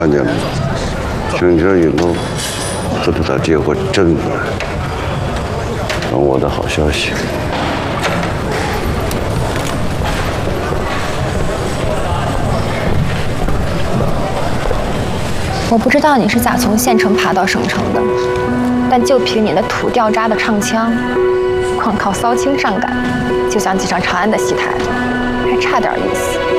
看见了吗？请这以后都把他接过镇子来，等我的好消息。 我不知道你是咋从县城爬到省城的，但就凭你那土掉渣的唱腔，光靠骚青上赶，就想挤上长安的戏台，还差点意思。